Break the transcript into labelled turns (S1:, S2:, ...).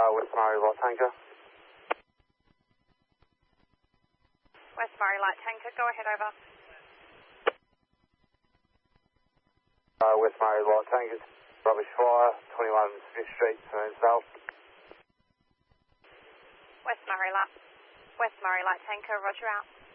S1: West Murray Light Tanker.
S2: West Murray Light Tanker, go ahead, over.
S1: West Murray Light Tanker, rubbish fire, 21 Smith Street, South.
S2: West Murray Light Tanker, roger out.